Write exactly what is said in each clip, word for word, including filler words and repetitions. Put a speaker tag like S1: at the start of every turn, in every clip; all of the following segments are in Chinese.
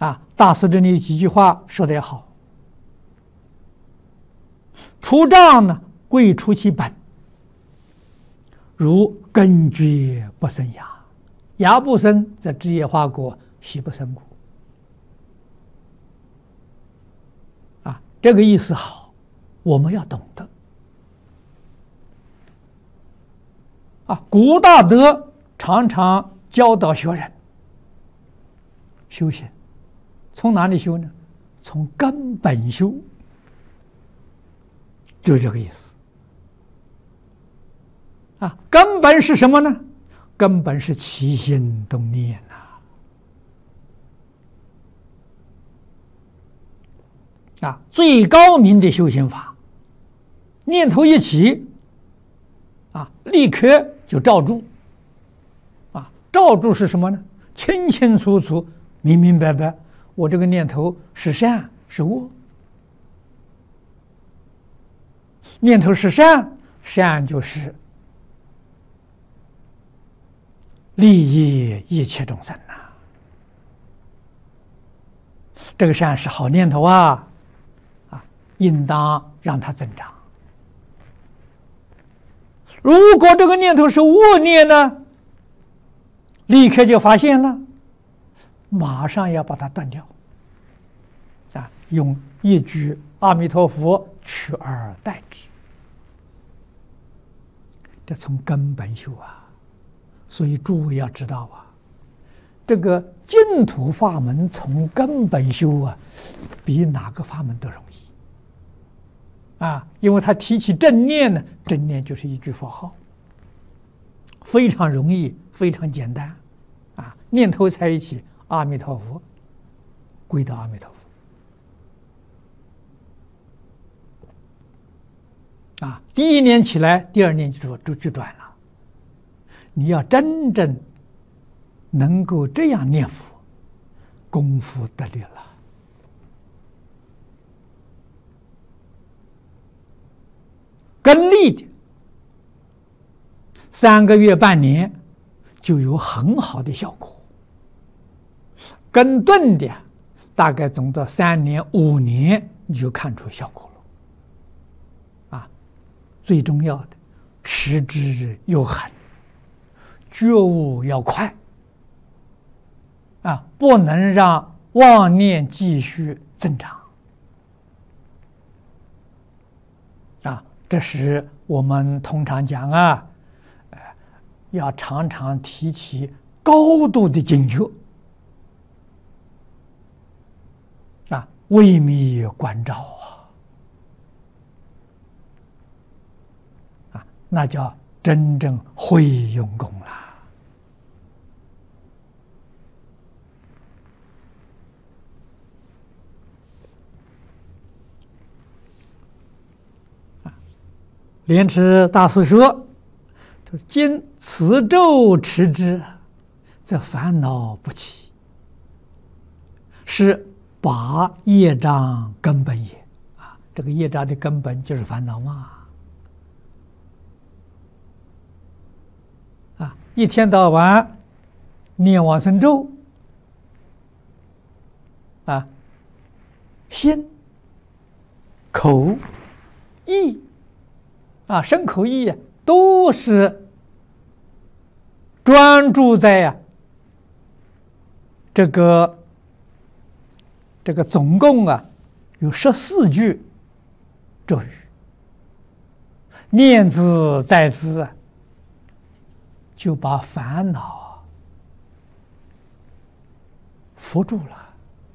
S1: 啊，大师这里几句话说得好：除障呢，贵出其本，如根绝不生芽，芽不生，则枝叶花果，习不生果。啊，这个意思好，我们要懂得。啊，古大德常常教导学人修行，从哪里修呢？从根本修，就这个意思。啊，根本是什么呢？根本是起心动念呐！啊，最高明的修行法，念头一起，啊，立刻就照住。啊，照住是什么呢？清清楚楚、明明白白，我这个念头是善是恶。念头是善，善就是利益一切众生呐、啊。这个善是好念头啊，啊，应当让它增长。如果这个念头是恶念呢，立刻就发现了，马上要把它断掉。啊，用一句阿弥陀佛取而代之，这从根本修啊。所以诸位要知道啊，这个净土法门从根本修啊，比哪个法门都容易啊！因为他提起正念呢，正念就是一句佛号，非常容易，非常简单啊！念头在一起，阿弥陀佛，归到阿弥陀佛啊！第一念起来，第二念就就就转了。你要真正能够这样念佛，功夫得力了。跟立的三个月、半年就有很好的效果；跟顿的大概总到三年、五年，你就看出效果了。啊，最重要的，持之有恒。觉悟要快啊，不能让妄念继续增长啊。这是我们通常讲啊，呃，要常常提起高度的警觉啊，微密关照啊，啊，那叫真正会用功了。莲池大师说：“今此咒持之，则烦恼不起，是拔业障根本也。”啊，这个业障的根本就是烦恼嘛。啊，一天到晚念往生咒，啊，心、口、意。啊，身口意啊，都是专注在呀、啊、这个这个总共啊有十四句咒语，念兹在兹啊，就把烦恼扶住了。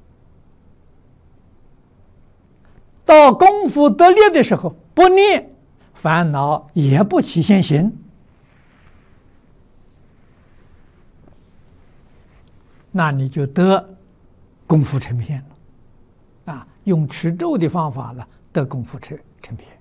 S1: 到功夫得力的时候，不念。烦恼也不起现行，那你就得功夫成片了啊！用持咒的方法了，得功夫成成片。